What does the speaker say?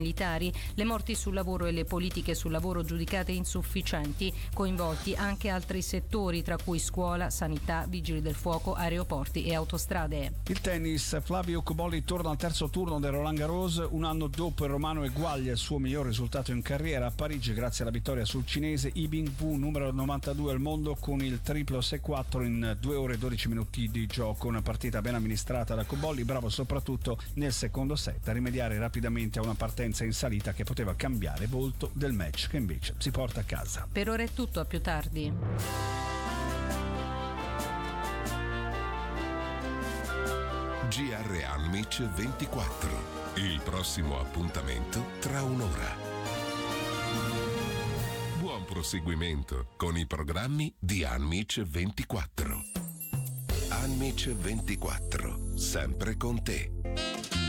militari, le morti sul lavoro e le politiche sul lavoro giudicate insufficienti, coinvolti anche altri settori tra cui scuola, sanità, vigili del fuoco, aeroporti e autostrade. Il tennis, Flavio Cobolli torna al terzo turno del Roland Garros, un anno dopo il romano eguaglia il suo miglior risultato in carriera a Parigi grazie alla vittoria sul cinese Yibing Wu, numero 92 al mondo, con il triplo 6-4 in 2 ore e 12 minuti di gioco. Una partita ben amministrata da Cobolli, bravo soprattutto nel secondo set a rimediare rapidamente a una partenza in salita che poteva cambiare volto del match, che invece si porta a casa. Per ora è tutto, a più tardi. GR Anmic 24. Il prossimo appuntamento tra un'ora. Buon proseguimento con i programmi di Anmic 24. Anmic 24, sempre con te.